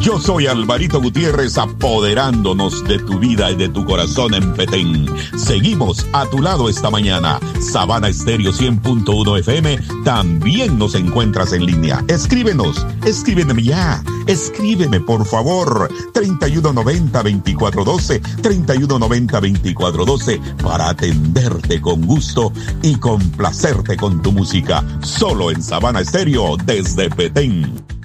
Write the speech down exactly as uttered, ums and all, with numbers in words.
Yo soy Alvarito Gutiérrez, apoderándonos de tu vida y de tu corazón en Petén. Seguimos a tu lado esta mañana. Sabana Estéreo cien punto uno F M, también nos encuentras en línea. Escríbenos, escríbeme ya, escríbeme por favor. treinta y uno noventa, veinticuatro doce, treinta y uno noventa, veinticuatro doce, para atenderte con gusto y complacerte con tu música. Solo en Sabana Estéreo desde Petén.